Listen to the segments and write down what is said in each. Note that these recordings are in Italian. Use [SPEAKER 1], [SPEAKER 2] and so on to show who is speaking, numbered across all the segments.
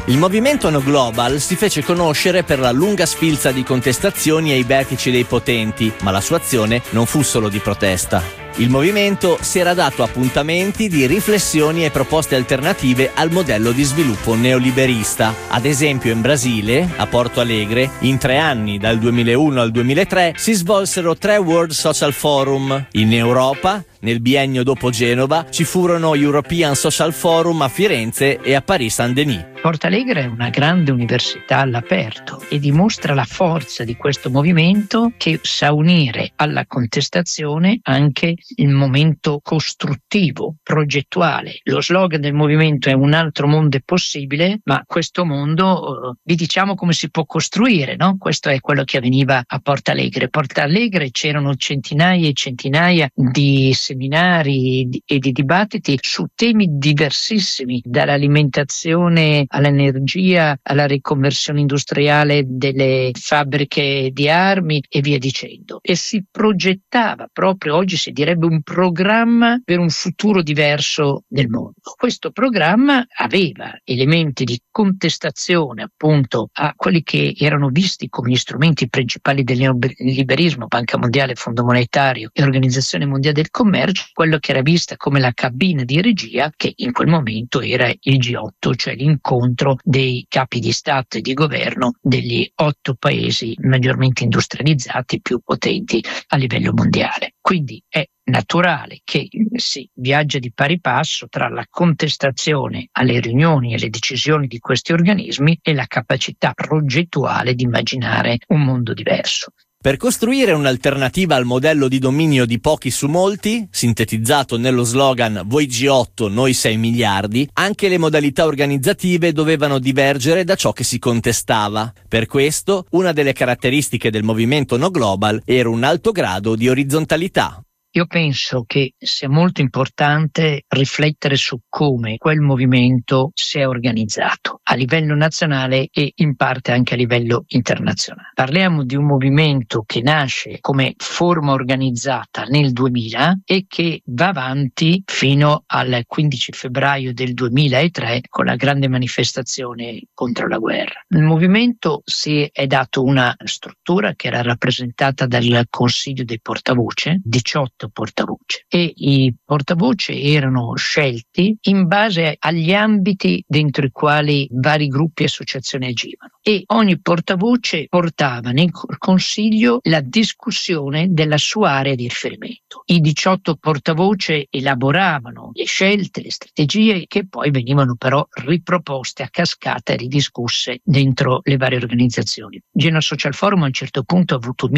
[SPEAKER 1] Il movimento No Global si fece conoscere per la lunga sfilza di contestazioni ai vertici dei potenti, ma la sua azione non fu solo di protesta. Il movimento si era dato appuntamenti di riflessioni e proposte alternative al modello di sviluppo neoliberista. Ad esempio in Brasile, a Porto Alegre, in 3 anni, dal 2001 al 2003, si svolsero 3 World Social Forum. In Europa, nel biennio dopo Genova, ci furono European Social Forum a Firenze e a Paris Saint-Denis.
[SPEAKER 2] Porto Alegre è una grande università all'aperto e dimostra la forza di questo movimento che sa unire alla contestazione anche il momento costruttivo, progettuale. Lo slogan del movimento è "un altro mondo è possibile", ma questo mondo vi diciamo come si può costruire, no? Questo è quello che avveniva a Porto Alegre. A Porto Alegre c'erano centinaia e centinaia di seminari e di dibattiti su temi diversissimi, dall'alimentazione all'energia, alla riconversione industriale delle fabbriche di armi e via dicendo. E si progettava proprio, oggi si direbbe, un programma per un futuro diverso del mondo. Questo programma aveva elementi di contestazione appunto a quelli che erano visti come gli strumenti principali del neoliberismo, Banca Mondiale, Fondo Monetario e Organizzazione Mondiale del Commercio, quello che era vista come la cabina di regia che in quel momento era il G8, cioè l'incontro dei capi di Stato e di governo degli 8 paesi maggiormente industrializzati, più potenti a livello mondiale. Quindi è naturale che si viaggia di pari passo tra la contestazione alle riunioni e alle decisioni di questi organismi e la capacità progettuale di immaginare un mondo diverso.
[SPEAKER 1] Per costruire un'alternativa al modello di dominio di pochi su molti, sintetizzato nello slogan "Voi G8, noi 6 miliardi", anche le modalità organizzative dovevano divergere da ciò che si contestava. Per questo, una delle caratteristiche del movimento No Global era un alto grado di orizzontalità.
[SPEAKER 2] Io penso che sia molto importante riflettere su come quel movimento si è organizzato a livello nazionale e in parte anche a livello internazionale. Parliamo di un movimento che nasce come forma organizzata nel 2000 e che va avanti fino al 15 febbraio del 2003 con la grande manifestazione contro la guerra. Il movimento si è dato una struttura che era rappresentata dal Consiglio dei portavoce, 18 portavoce, e i portavoce erano scelti in base agli ambiti dentro i quali vari gruppi e associazioni agivano, e ogni portavoce portava nel consiglio la discussione della sua area di riferimento. I 18 portavoce elaboravano le scelte, le strategie che poi venivano però riproposte a cascata e ridiscusse dentro le varie organizzazioni. Genoa Social Forum a un certo punto ha avuto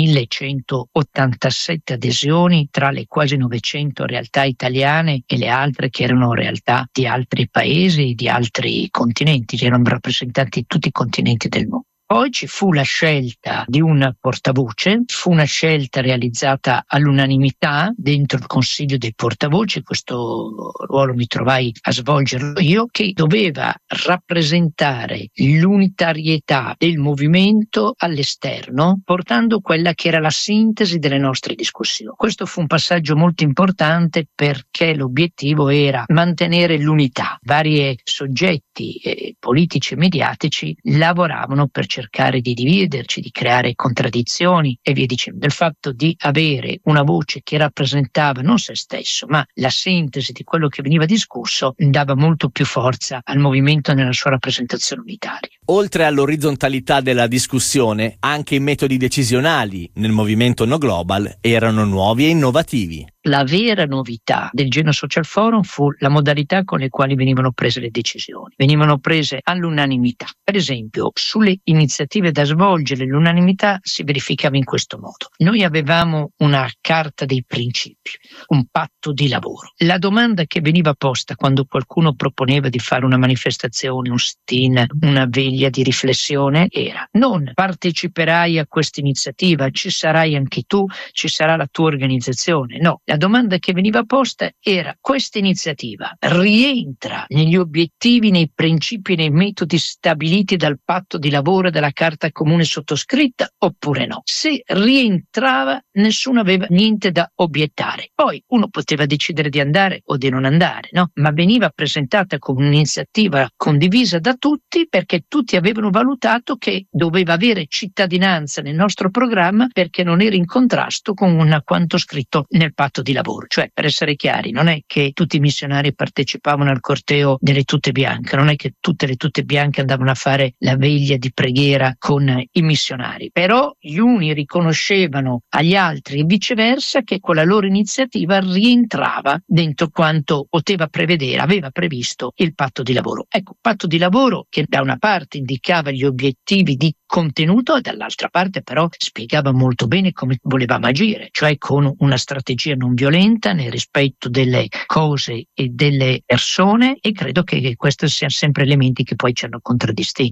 [SPEAKER 2] 1187 adesioni tra le quasi 900 realtà italiane e le altre che erano realtà di altri paesi e di altri continenti, erano rappresentanti tutti i continenti del mondo. Poi ci fu la scelta di un portavoce, fu una scelta realizzata all'unanimità dentro il Consiglio dei portavoci, questo ruolo mi trovai a svolgerlo io, che doveva rappresentare l'unitarietà del movimento all'esterno, portando quella che era la sintesi delle nostre discussioni. Questo fu un passaggio molto importante perché l'obiettivo era mantenere l'unità. Vari soggetti politici e mediatici lavoravano per cercare di dividerci, di creare contraddizioni e via dicendo. Il fatto di avere una voce che rappresentava non se stesso, ma la sintesi di quello che veniva discusso, dava molto più forza al movimento nella sua rappresentazione unitaria.
[SPEAKER 1] Oltre all'orizzontalità della discussione, anche i metodi decisionali nel movimento No Global erano nuovi e innovativi.
[SPEAKER 2] La vera novità del Genoa Social Forum fu la modalità con le quali venivano prese le decisioni. Venivano prese all'unanimità. Per esempio, sulle iniziative da svolgere, l'unanimità si verificava in questo modo. Noi avevamo una carta dei principi, un patto di lavoro. La domanda che veniva posta quando qualcuno proponeva di fare una manifestazione, un sit-in, una veglia voglia di riflessione era: non parteciperai a questa iniziativa, ci sarai anche tu, ci sarà la tua organizzazione. No, la domanda che veniva posta era: questa iniziativa rientra negli obiettivi, nei principi, nei metodi stabiliti dal patto di lavoro e dalla carta comune sottoscritta oppure no? Se rientrava, nessuno aveva niente da obiettare. Poi uno poteva decidere di andare o di non andare, no? Ma veniva presentata come un'iniziativa condivisa da tutti, perché tutti avevano valutato che doveva avere cittadinanza nel nostro programma, perché non era in contrasto con quanto scritto nel patto di lavoro. Cioè, per essere chiari, non è che tutti i missionari partecipavano al corteo delle tute bianche, non è che tutte le tute bianche andavano a fare la veglia di preghiera con i missionari, però gli uni riconoscevano agli altri e viceversa che con la loro iniziativa rientrava dentro quanto poteva prevedere, aveva previsto il patto di lavoro. Ecco, patto di lavoro che da una parte indicava gli obiettivi di contenuto e dall'altra parte però spiegava molto bene come volevamo agire, cioè con una strategia non violenta nel rispetto delle cose e delle persone, e credo che questi siano sempre elementi che poi ci hanno contraddistinto.